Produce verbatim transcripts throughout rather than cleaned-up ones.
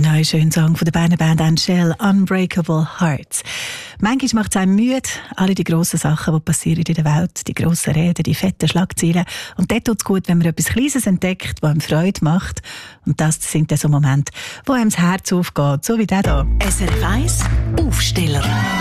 Der neue schöne Song von der Berner Band Angel, «Unbreakable Hearts». Manchmal macht es einem müde, alle die grossen Sachen, die passieren in der Welt, die grossen Reden, die fetten Schlagzeilen. Und dort tut es gut, wenn man etwas Kleines entdeckt, das einem Freude macht. Und das sind dann so Momente, wo einem das Herz aufgeht, so wie der hier. S R F eins Aufsteller.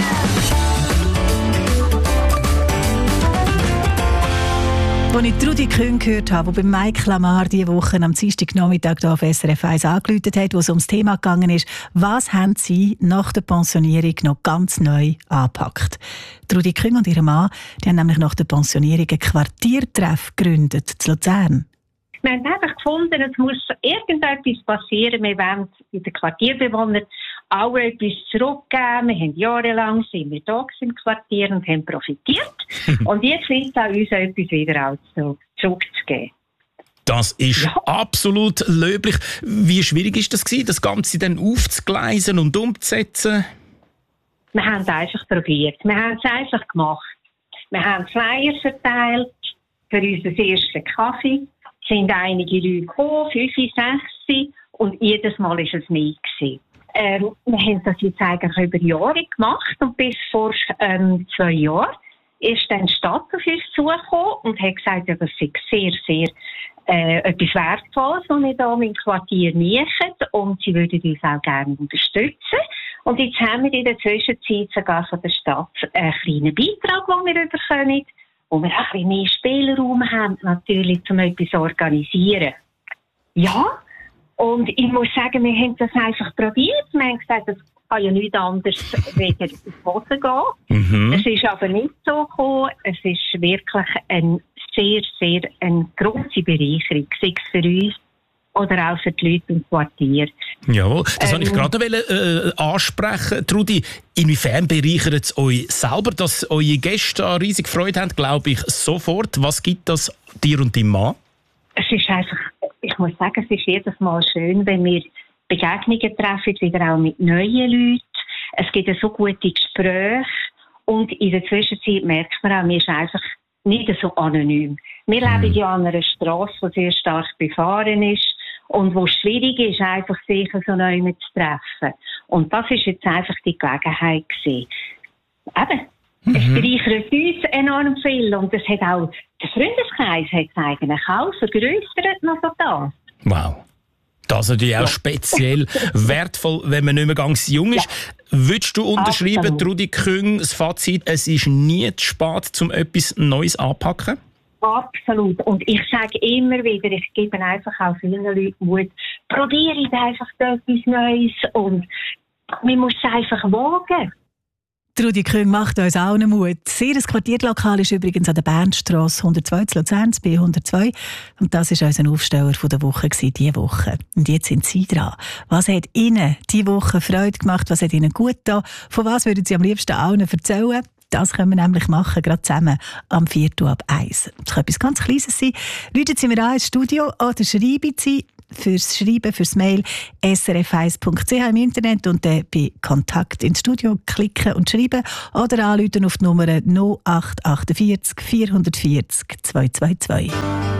Als ich Trudi Küng gehört habe, die bei Mike Lamar diese Woche am Dienstagnachmittag hier auf S R F eins angerufen hat, wo es ums Thema gegangen ist, was haben Sie nach der Pensionierung noch ganz neu angepackt? Trudi Küng und ihr Mann, die haben nämlich nach der Pensionierung ein Quartiertreff gegründet, zu Luzern. Wir haben einfach gefunden, es muss irgendetwas passieren. Wir wollen den Quartierbewohnern alle etwas zurückgeben. Wir haben jahrelang sind wir da im Quartier und haben profitiert. Und jetzt liegt es an uns, etwas wieder auch zurückzugeben. Das ist ja absolut löblich. Wie schwierig ist das gewesen, das Ganze dann aufzugleisen und umzusetzen? Wir haben es einfach probiert. Wir haben es einfach gemacht. Wir haben Flyer verteilt für unseren ersten Kaffee. Es sind einige Leute gekommen, fünf, sechs, und jedes Mal war es mehr gewesen. Ähm, wir haben das jetzt eigentlich über Jahre gemacht und bis vor ähm, zwei Jahren ist dann die Stadt auf uns zugekommen und hat gesagt, ja, das sei sehr, sehr äh, etwas Wertvolles, was wir hier im Quartier machen, und sie würden uns auch gerne unterstützen. Und jetzt haben wir in der Zwischenzeit sogar von der Stadt einen kleinen Beitrag, den wir bekommen, wo wir auch ein bisschen mehr Spielraum haben, natürlich, um etwas zu organisieren. Ja, und ich muss sagen, wir haben das einfach probiert. Wir haben gesagt, es kann ja nichts anderes wegen ins Boden gehen. Mhm. Es ist aber nicht so gekommen. Es ist wirklich eine sehr, sehr eine grosse Bereicherung, sei es für uns oder auch für die Leute im Quartier. Jawohl, das ähm, wollte ich gerade noch äh, ansprechen. Trudi, inwiefern bereichert es euch selber, dass eure Gäste da riesig Freude haben, glaube ich, sofort. Was gibt das dir und deinem Mann? Es ist einfach, ich muss sagen, es ist jedes Mal schön, wenn wir Begegnungen treffen, wieder auch mit neuen Leuten. Es gibt so gute Gespräche und in der Zwischenzeit merkt man auch, wir sind einfach nicht so anonym. Wir mhm. leben ja an einer Strasse, die sehr stark befahren ist und wo es schwierig ist, einfach sich so neu zu treffen. Und das ist jetzt einfach die Gelegenheit gewesen. Eben, mhm. es bereichert uns enorm viel und es hat auch, der Freundeskreis hat es eigentlich auch vergrößert noch so das. Wow. Das ist natürlich auch ja. speziell wertvoll, wenn man nicht mehr ganz jung ist. Ja. Würdest du unterschreiben, Absolut. Trudi Küng, das Fazit, es ist nie zu spät, um etwas Neues anzupacken? Absolut. Und ich sage immer wieder, ich gebe einfach auch vielen Leuten Mut, probiert einfach etwas Neues und man muss es einfach wagen. Trudi Küng macht uns auch einen Mut. Ihr Quartierlokal ist übrigens an der Bernstrasse hundertzwei zu Luzern, B hundertzwei. Und das war unser Aufsteller von der Woche, diese Woche. Und jetzt sind Sie dran. Was hat Ihnen diese Woche Freude gemacht? Was hat Ihnen gut getan? Von was würden Sie am liebsten allen erzählen? Das können wir nämlich machen, gerade zusammen am Viertel ab eins. Das kann etwas ganz Kleines sein. Rufen Sie mir an ins Studio oder schreiben Sie fürs Schreiben, fürs Mail s r f eins punkt c h im Internet und dann bei Kontakt ins Studio klicken und schreiben oder anrufen auf die Nummer null acht acht vier vier vier vier zwei zwei zwei.